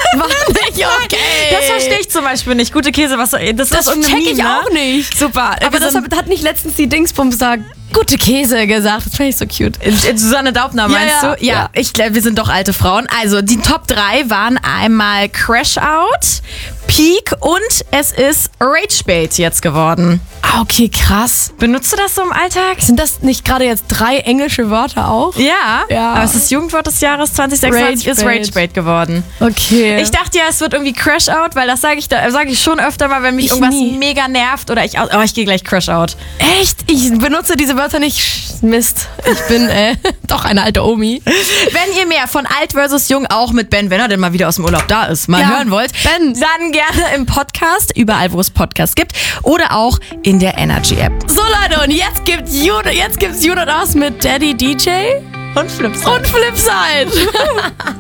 War nicht okay. Das verstehe ich zum Beispiel nicht. Gute Käse, was das ist Das irgendein check ich Meme, ne? auch nicht. Super. Aber das hat nicht letztens die Dingsbums da gute Käse gesagt. Das fand ich so cute. Susanne Daubner meinst du? Ja, ich glaube, wir sind doch alte Frauen. Also die Top 3 waren einmal Crash Out, Peak und es ist Rage Bait jetzt geworden. Ah, okay, krass. Benutzt du das so im Alltag? Sind das nicht gerade jetzt 3 englische Wörter auch? Ja, Ja. aber es ist Jugendwort des Jahres 2026 ist Rage Rage Bait geworden. Okay. Ich dachte ja, es wird irgendwie Crash Out, weil das sage ich schon öfter mal, wenn mich Ich irgendwas nie. mega nervt oder ich gehe gleich Crash Out. Echt? Ich benutze diese Wörter nicht. Mist. Ich bin doch eine alte Omi. Wenn ihr mehr von Alt vs. Jung auch mit Ben, wenn er denn mal wieder aus dem Urlaub da ist, mal hören wollt, Ben. dann gerne im Podcast, überall wo es Podcasts gibt oder auch in der Energy App. So Leute, und jetzt gibt's You Not Us mit Daddy DJ Und Flips. und Flipside.